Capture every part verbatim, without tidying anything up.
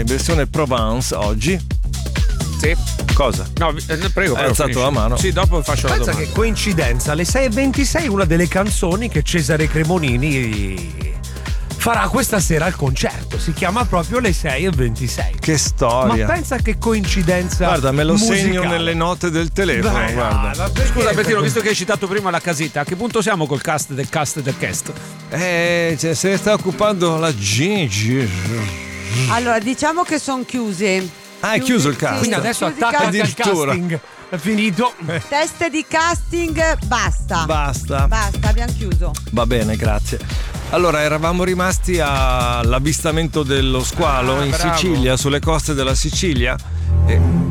in versione Provence oggi. Sì. Cosa? No, eh, prego, Hai alzato la mano? Sì, dopo faccio la Pensa domanda. che coincidenza, alle sei e ventisei una delle canzoni che Cesare Cremonini farà questa sera al concerto. Si chiama proprio Le sei e ventisei. Che storia. Ma pensa che coincidenza. Guarda, me lo musicale. segno nelle note del telefono. Dai, guarda. no, perché- Scusa Bettino, visto che hai citato prima la casetta, a che punto siamo col cast del cast del cast? Eh, cioè, se ne sta occupando la Gigi. Allora, diciamo che sono chiusi. Ah, è chiuso il cast. Quindi adesso Chiusi attacca cast. anche al casting. È finito. Teste di casting, basta. Basta. Basta, abbiamo chiuso. Va bene, grazie. Allora, eravamo rimasti all'avvistamento dello squalo Ah, in bravo. Sicilia, sulle coste della Sicilia. E...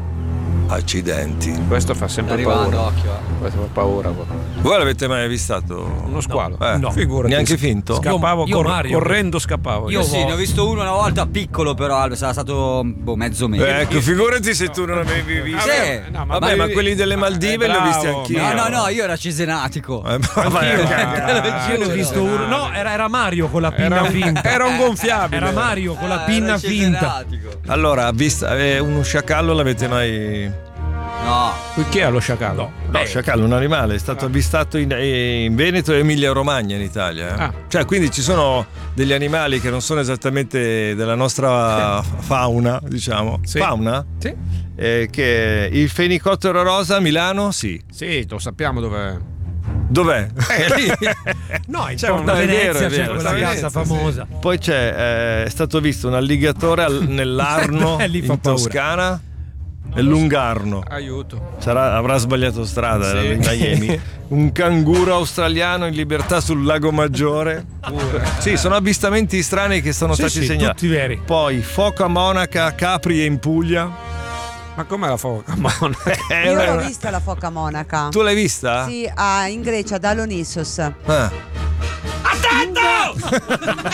accidenti. Questo fa sempre Arrivando, paura. occhio. eh. Questo fa paura. Voi l'avete mai avvistato? Uno squalo. Eh, No. Figurati. Neanche finto? Scappavo, Io- io cor- Mario. correndo scappavo. Io Io sì, ho- ne ho visto uno una volta piccolo, però sarà stato boh, mezzo metro. Eh, ecco, figurati se tu non avevi visto. Sì. No, ma Vabbè, ma quelli delle Eh, Maldive li ho visti bravo, anch'io. No, no, no, io ero cesenatico. Eh, ma vai a cagare. Io ne ho visto uno. No, era, era Mario con la pinna Era, finta. era un gonfiabile. Era Mario con la Ah, pinna ero finta. cesenatico. Allora, vista, eh, uno sciacallo l'avete mai... No. Chi è lo sciacallo? No, sciacallo è un animale, è stato avvistato in, in Veneto e Emilia Romagna in Italia. eh. Ah. Cioè, quindi ci sono degli animali che non sono esattamente della nostra fauna, diciamo. Sì. Fauna? Sì. Eh, che il fenicottero rosa a Milano, sì. Sì, lo sappiamo dov'è. Dov'è? È lì. No, in C'è Porta una- è Venezia vero, è c'è vero, quella sì, casa sì, famosa. Poi c'è, eh, è stato visto un alligatore al- nell'Arno Eh, lì fa in paura. Toscana. È Lungarno. Aiuto. Sarà- avrà sbagliato strada, Sì. era in Miami. Un canguro australiano in libertà sul Lago Maggiore. Sì, sono avvistamenti strani che sono Sì, stati sì, segnalati. tutti veri. Poi foca monaca a Capri e in Puglia. Ma com'è la foca monaca? Eh, Io l'ho una- vista la foca monaca. Tu l'hai vista? Sì, a- in Grecia, ad Alonissos. Ah. Attento!